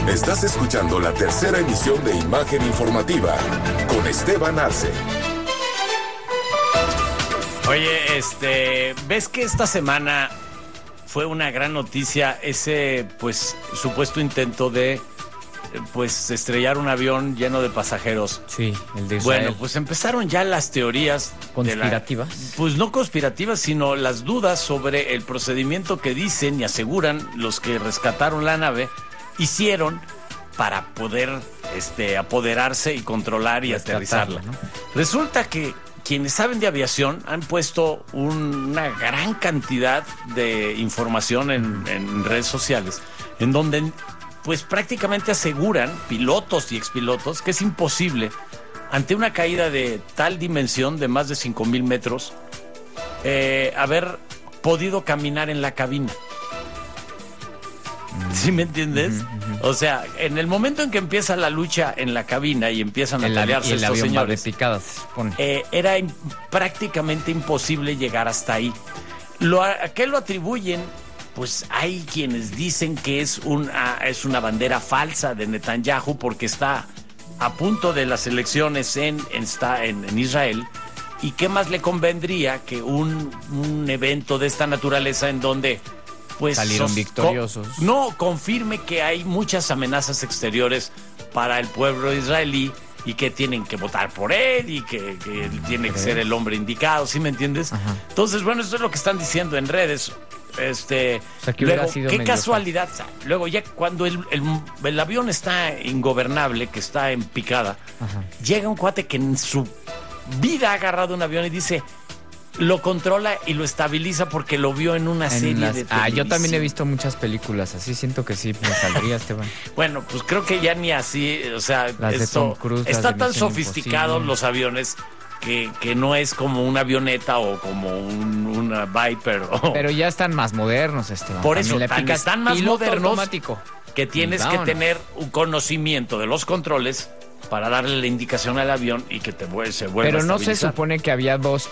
Estás escuchando la tercera emisión de Imagen Informativa con Esteban Arce. Oye, ¿ves que esta semana fue una gran noticia ese, pues, supuesto intento de, pues, estrellar un avión lleno de pasajeros? Sí, el de Israel. Bueno, pues empezaron ya las teorías ¿conspirativas? Pues no conspirativas, sino las dudas sobre el procedimiento que dicen y aseguran los que rescataron la nave hicieron para poder apoderarse y controlar y aterrizarla, ¿no? Resulta que quienes saben de aviación han puesto una gran cantidad de información en redes sociales, en donde pues prácticamente aseguran pilotos y expilotos que es imposible, ante una caída de tal dimensión de más de 5,000 metros, haber podido caminar en la cabina. ¿Sí me entiendes? O sea, en el momento en que empieza la lucha en la cabina y empiezan a talearse estos señores, picadas, se supone. Era prácticamente imposible llegar hasta ahí. ¿A qué lo atribuyen? Pues hay quienes dicen que es una bandera falsa de Netanyahu porque está a punto de las elecciones en Israel. ¿Y qué más le convendría que un evento de esta naturaleza en donde pues salieron victoriosos? Confirme que hay muchas amenazas exteriores para el pueblo israelí y que tienen que votar por él y que él tiene que ser el hombre indicado, ¿sí me entiendes? Ajá. Entonces, bueno, eso es lo que están diciendo en redes. O sea, que luego, sido qué casualidad. Luego, ya cuando el avión está ingobernable, que está en picada, ajá, llega un cuate que en su vida ha agarrado un avión y dice, lo controla y lo estabiliza porque lo vio en una serie de televisión. Yo también he visto muchas películas así, siento que sí me saldría, Esteban. Bueno, pues creo que ya ni así, o sea, Tom Cruise, está tan sofisticados los aviones que no es como una avioneta o como una Viper. Pero ya están más modernos, Esteban. Por eso, están más modernos automático, que tienes que tener un conocimiento de los controles para darle la indicación al avión y que se vuelva a estabilizar. Pero no se supone que había dos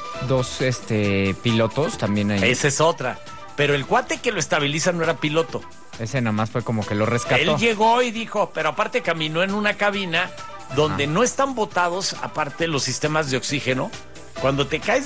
pilotos también ahí. Esa es otra. Pero el cuate que lo estabiliza no era piloto. Ese nada más fue como que lo rescató. Él llegó y dijo, pero aparte caminó en una cabina donde no están botados, aparte los sistemas de oxígeno. Cuando te caes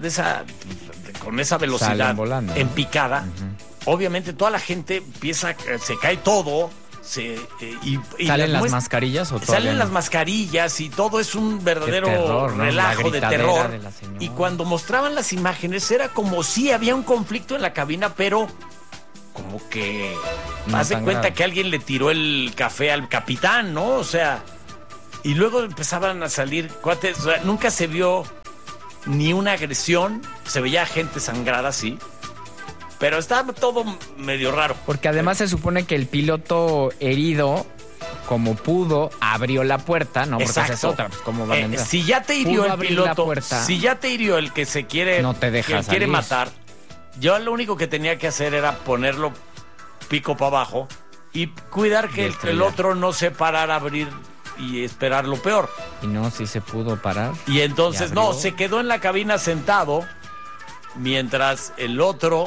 con esa velocidad en picada, obviamente toda la gente se cae todo. ¿Salen las mascarillas o salen las mascarillas y todo es un verdadero relajo de terror? Y cuando mostraban las imágenes era como si había un conflicto en la cabina, pero como que haz de cuenta que alguien le tiró el café al capitán, ¿no? O sea, y luego empezaban a salir cuates, o sea, nunca se vio ni una agresión, se veía gente sangrada, sí. Pero estaba todo medio raro. Porque además se supone que el piloto herido, como pudo, abrió la puerta, ¿no? Porque esa es otra, pues, ¿cómo van a entrar? Si ya te hirió el piloto, si ya te hirió el que se quiere, no te deja que quiere matar, yo lo único que tenía que hacer era ponerlo pico para abajo y cuidar que el otro no se parara a abrir y esperar lo peor. Y no, sí se pudo parar. Y entonces, se quedó en la cabina sentado mientras el otro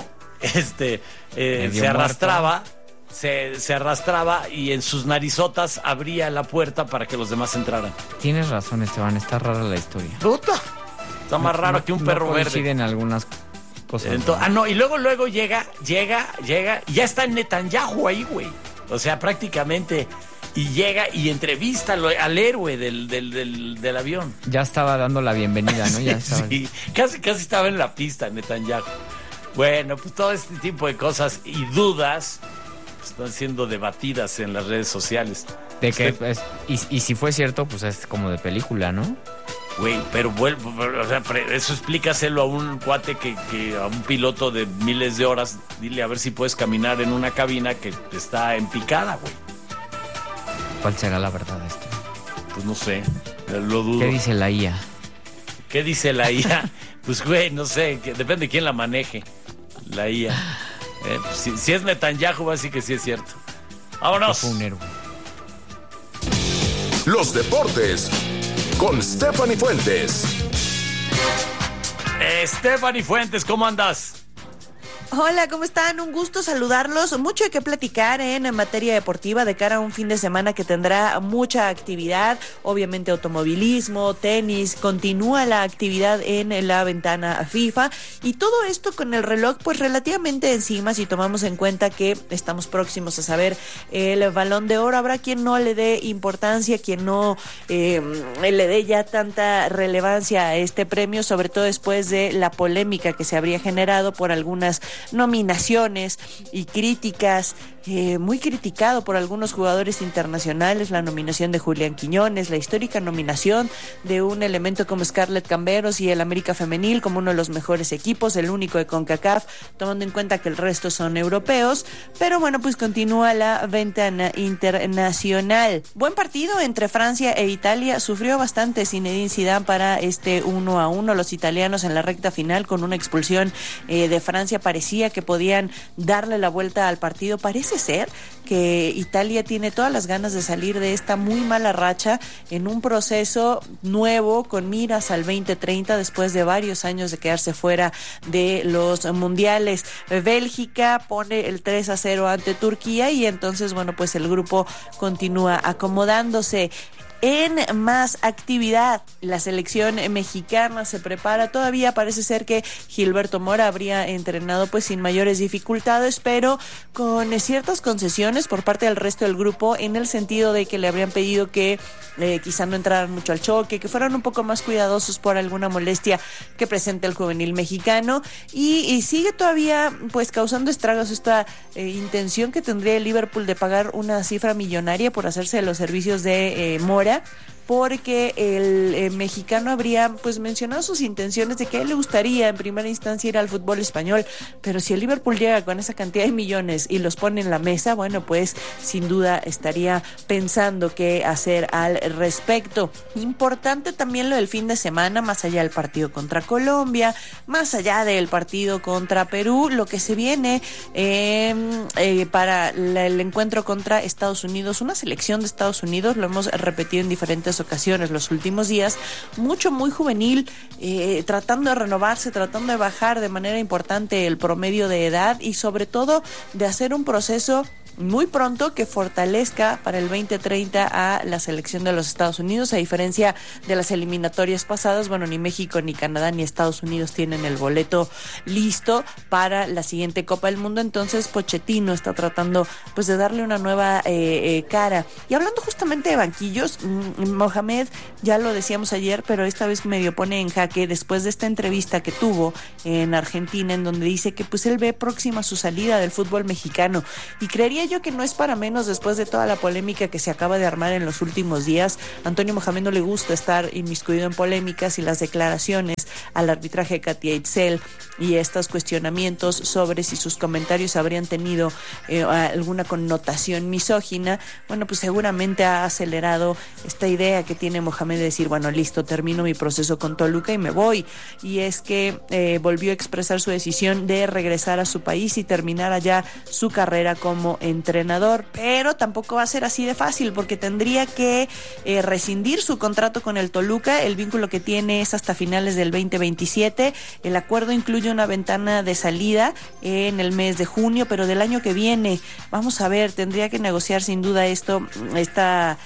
se arrastraba, se arrastraba y en sus narizotas abría la puerta para que los demás entraran. Tienes razón, Esteban, está rara la historia. ¡Puta! Está más raro que un perro verde. Coinciden algunas cosas. Y luego llega, y ya está Netanyahu ahí, güey. O sea, prácticamente, y llega y entrevista al héroe del avión. Ya estaba dando la bienvenida, ¿no? Ya estaba. Sí, casi estaba en la pista Netanyahu. Bueno, pues todo este tipo de cosas y dudas están siendo debatidas en las redes sociales. De que, y si fue cierto, pues es como de película, ¿no? Güey, pero o sea, eso explícaselo a un cuate a un piloto de miles de horas, dile a ver si puedes caminar en una cabina que está en picada, güey. ¿Cuál será la verdad de esto? Pues no sé, lo dudo. ¿Qué dice la IA? ¿Qué dice la IA? Pues, güey, no sé, depende de quién la maneje, la IA. Si es Netanyahu, así que sí es cierto. ¡Vámonos! Fue un héroe. Los deportes con Stephanie Fuentes. Stephanie Fuentes, ¿cómo andas? Hola, ¿cómo están? Un gusto saludarlos. Mucho hay que platicar en materia deportiva de cara a un fin de semana que tendrá mucha actividad. Obviamente automovilismo, tenis, continúa la actividad en la ventana FIFA y todo esto con el reloj pues relativamente encima si tomamos en cuenta que estamos próximos a saber el Balón de Oro. Habrá quien no le dé importancia, quien no le dé ya tanta relevancia a este premio, sobre todo después de la polémica que se habría generado por algunas nominaciones y críticas, muy criticado por algunos jugadores internacionales, la nominación de Julián Quiñones, la histórica nominación de un elemento como Scarlett Camberos y el América Femenil como uno de los mejores equipos, el único de CONCACAF, tomando en cuenta que el resto son europeos, pero bueno, pues continúa la ventana internacional. Buen partido entre Francia e Italia, sufrió bastante Zinedine Zidane para este 1-1, los italianos en la recta final con una expulsión de Francia parecía que podían darle la vuelta al partido. Parece ser que Italia tiene todas las ganas de salir de esta muy mala racha en un proceso nuevo con miras al 2030 después de varios años de quedarse fuera de los mundiales. Bélgica pone el 3-0 ante Turquía y entonces, bueno, pues el grupo continúa acomodándose. En más actividad, la selección mexicana se prepara. Todavía parece ser que Gilberto Mora habría entrenado pues sin mayores dificultades, pero con ciertas concesiones por parte del resto del grupo, en el sentido de que le habrían pedido que quizá no entraran mucho al choque, que fueran un poco más cuidadosos por alguna molestia que presenta el juvenil mexicano, y sigue todavía pues causando estragos esta intención que tendría el Liverpool de pagar una cifra millonaria por hacerse de los servicios de Mora, porque el mexicano habría pues mencionado sus intenciones de que a él le gustaría en primera instancia ir al fútbol español, pero si el Liverpool llega con esa cantidad de millones y los pone en la mesa, bueno, pues sin duda estaría pensando qué hacer al respecto. Importante también lo del fin de semana, más allá del partido contra Colombia, más allá del partido contra Perú, lo que se viene para el encuentro contra Estados Unidos, una selección de Estados Unidos, lo hemos repetido en diferentes ocasiones los últimos días, muy juvenil, tratando de renovarse, tratando de bajar de manera importante el promedio de edad y sobre todo de hacer un proceso muy pronto que fortalezca para el 2030 a la selección de los Estados Unidos, a diferencia de las eliminatorias pasadas. Bueno, ni México, ni Canadá, ni Estados Unidos tienen el boleto listo para la siguiente Copa del Mundo, entonces Pochettino está tratando pues de darle una nueva cara. Y hablando justamente de banquillos, Mohamed, ya lo decíamos ayer, pero esta vez medio pone en jaque después de esta entrevista que tuvo en Argentina, en donde dice que pues él ve próxima su salida del fútbol mexicano, y creería yo que no es para menos después de toda la polémica que se acaba de armar en los últimos días. Antonio Mohamed no le gusta estar inmiscuido en polémicas, y las declaraciones al arbitraje de Katia Itzel y estos cuestionamientos sobre si sus comentarios habrían tenido alguna connotación misógina, bueno, pues seguramente ha acelerado esta idea que tiene Mohamed de decir, bueno, listo, termino mi proceso con Toluca y me voy. Y es que volvió a expresar su decisión de regresar a su país y terminar allá su carrera como entrenador, pero tampoco va a ser así de fácil, porque tendría que rescindir su contrato con el Toluca. El vínculo que tiene es hasta finales del 2027. El acuerdo incluye una ventana de salida en el mes de junio, pero del año que viene. Vamos a ver, tendría que negociar sin duda esta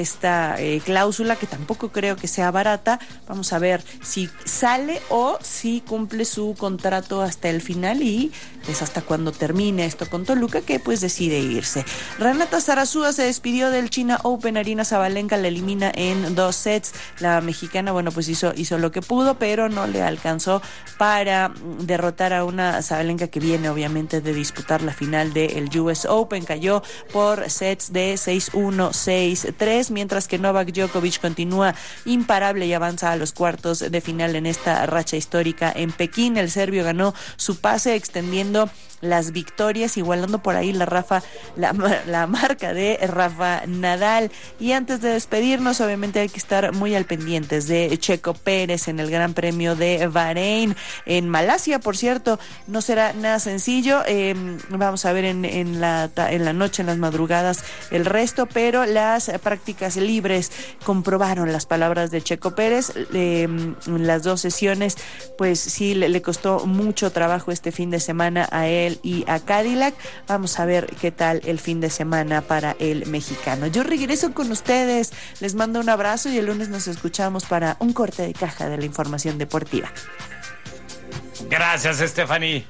cláusula, que tampoco creo que sea barata. Vamos a ver si sale o si cumple su contrato hasta el final y es hasta cuando termine esto con Toluca que pues decide irse. Renata Zarazúa se despidió del China Open. Aryna Sabalenka la elimina en 2 sets. La mexicana, bueno, pues hizo lo que pudo, pero no le alcanzó para derrotar a una Sabalenka que viene obviamente de disputar la final del US Open. Cayó por sets de 6-1, 6-3, mientras que Novak Djokovic continúa imparable y avanza a los cuartos de final en esta racha histórica en Pekín. El serbio ganó su pase extendiendo las victorias, igualando por ahí la marca de Rafa Nadal. Y antes de despedirnos, obviamente hay que estar muy al pendientes de Checo Pérez en el Gran Premio de Bahrein, en Malasia, por cierto. No será nada sencillo. Vamos a ver en la noche, en las madrugadas, el resto, pero las prácticas libres comprobaron las palabras de Checo Pérez. Las dos sesiones, pues sí, le costó mucho trabajo este fin de semana a él y a Cadillac. Vamos a ver qué tal el fin de semana para el mexicano. Yo regreso con ustedes, les mando un abrazo y el lunes nos escuchamos para un corte de caja de la información deportiva. Gracias, Stephanie.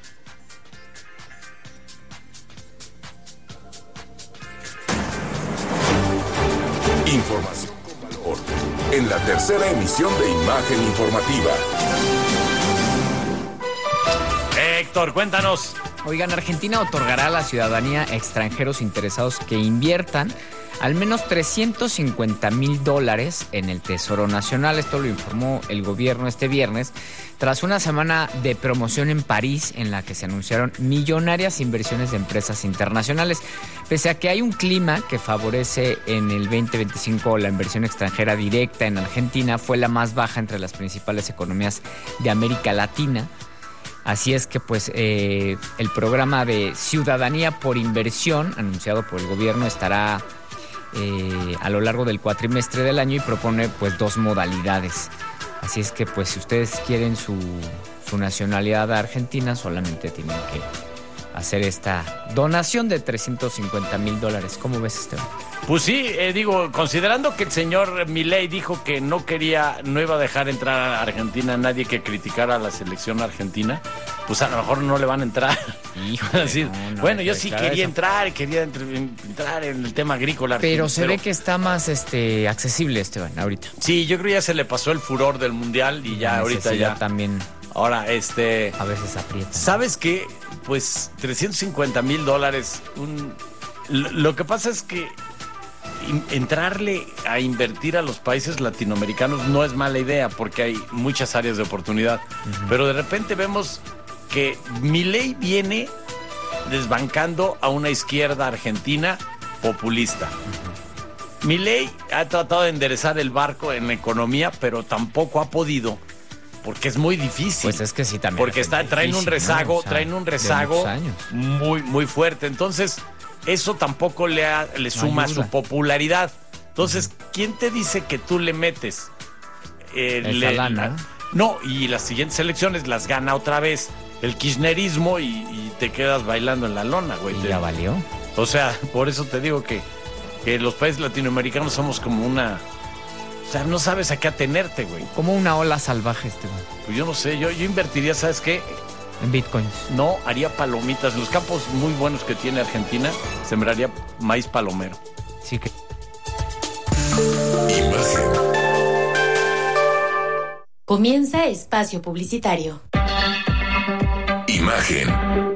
Información con valor en la tercera emisión de Imagen Informativa. Héctor, cuéntanos. Oigan, Argentina otorgará la ciudadanía a extranjeros interesados que inviertan al menos $350,000 en el Tesoro Nacional. Esto lo informó el gobierno este viernes, tras una semana de promoción en París en la que se anunciaron millonarias inversiones de empresas internacionales. Pese a que hay un clima que favorece en el 2025 la inversión extranjera directa en Argentina, fue la más baja entre las principales economías de América Latina. Así es que pues el programa de Ciudadanía por Inversión anunciado por el gobierno estará a lo largo del cuatrimestre del año y propone pues 2 modalidades. Así es que pues si ustedes quieren su nacionalidad argentina, solamente tienen que hacer esta donación de $350,000. ¿Cómo ves, Esteban? Pues sí, considerando que el señor Milei dijo que no iba a dejar entrar a Argentina a nadie que criticara a la selección argentina, pues a lo mejor no le van a entrar. Híjole, decir, no, bueno, yo sí quería eso. entrar en el tema agrícola argentino. Pero se ve que está más accesible, Esteban, ahorita. Sí, yo creo que ya se le pasó el furor del mundial y ya ahorita ya también. Ahora, a veces aprieta. ¿Sabes qué? Pues $350,000. Lo que pasa es que entrarle a invertir a los países latinoamericanos no es mala idea porque hay muchas áreas de oportunidad. Uh-huh. Pero de repente vemos que Milei viene desbancando a una izquierda argentina populista. Uh-huh. Milei ha tratado de enderezar el barco en la economía, pero tampoco ha podido. Porque es muy difícil. Pues es que sí, también. Porque traen un rezago, muy, muy fuerte. Entonces, eso tampoco le suma a su popularidad. Entonces, ¿quién te dice que tú le metes? Lana. No, y las siguientes elecciones las gana otra vez el kirchnerismo y te quedas bailando en la lona, güey. ¿Y ya valió? O sea, por eso te digo que los países latinoamericanos somos como una... O sea, no sabes a qué atenerte, güey. Como una ola salvaje, Esteban. Pues yo no sé, yo invertiría, ¿sabes qué? En bitcoins. No, haría palomitas. En los campos muy buenos que tiene Argentina, sembraría maíz palomero. Sí que... Imagen. Comienza espacio publicitario. Imagen.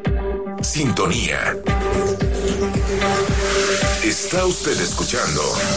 Sintonía. Está usted escuchando